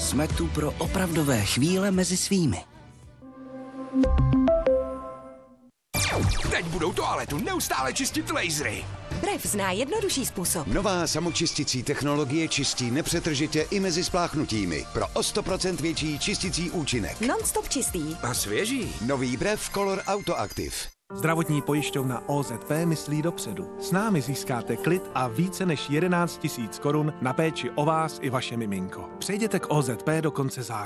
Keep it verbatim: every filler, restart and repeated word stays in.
Jsme tu pro opravdové chvíle mezi svými. Teď budou toaletu neustále čistit lasery. Brev zná jednodušší způsob. Nová samočisticí technologie čistí nepřetržitě i mezi spláchnutími. Pro o sto procent větší čisticí účinek. Non-stop čistý. A svěží. Nový Brev Color Autoactive. Zdravotní pojišťovna O Z P myslí dopředu. S námi získáte klid a více než jedenáct tisíc korun na péči o vás i vaše miminko. Přejděte k O Z P do konce září.